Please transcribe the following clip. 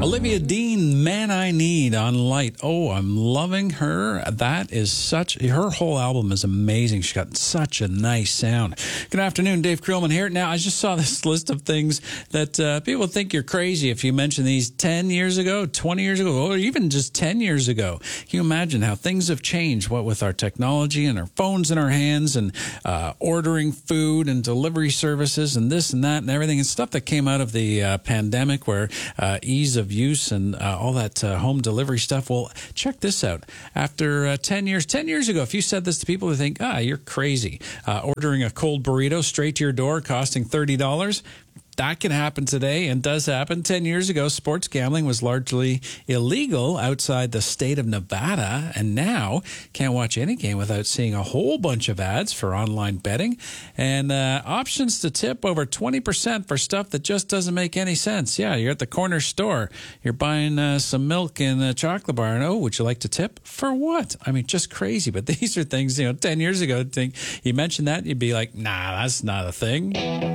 Olivia Dean, Man I Need on Light. Oh, I'm loving her. That is her whole album is amazing. She's got such a nice sound. Good afternoon, Dave Creelman here. Now, I just saw this list of things that people think you're crazy if you mention these 10 years ago, 20 years ago, or even just 10 years ago. Can you imagine how things have changed, what with our technology and our phones in our hands and ordering food and delivery services and this and that and everything and stuff that came out of the pandemic where ease of use and all that home delivery stuff. Well, check this out. After 10 years ago, if you said this to people, they think, you're crazy. Ordering a cold burrito straight to your door costing $30. That can happen today and does happen. 10 years ago, sports gambling was largely illegal outside the state of Nevada. And now can't watch any game without seeing a whole bunch of ads for online betting and options to tip over 20% for stuff that just doesn't make any sense. Yeah, you're at the corner store. You're buying some milk in a chocolate bar. And, would you like to tip? For what? I mean, just crazy. But these are things, 10 years ago, you mentioned that, you'd be like, nah, that's not a thing.